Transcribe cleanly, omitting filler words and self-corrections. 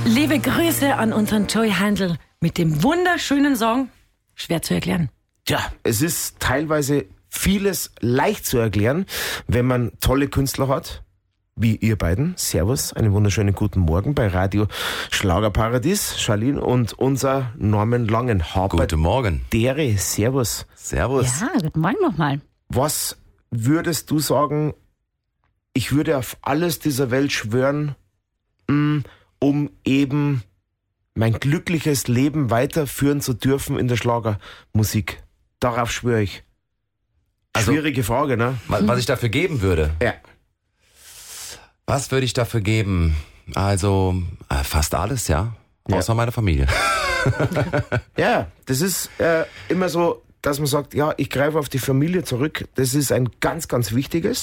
Liebe Grüße an unseren Joey Heindl mit dem wunderschönen Song. Schwer zu erklären. Tja, es ist teilweise vieles leicht zu erklären, wenn man tolle Künstler hat, wie ihr beiden. Servus, einen wunderschönen guten Morgen bei Radio Schlagerparadies. Charlene und unser Norman Langenhaber. Guten Morgen. Dere, servus. Servus. Ja, guten Morgen nochmal. Was würdest du sagen, ich würde auf alles dieser Welt schwören, um eben mein glückliches Leben weiterführen zu dürfen in der Schlagermusik? Darauf schwöre ich. Also, schwierige Frage, ne? Was ich dafür geben würde? Ja. Was würde ich dafür geben? Also, fast alles, ja. Außer meine Familie. Ja, das ist immer so, dass man sagt, ja, ich greife auf die Familie zurück. Das ist ein ganz, ganz wichtiges.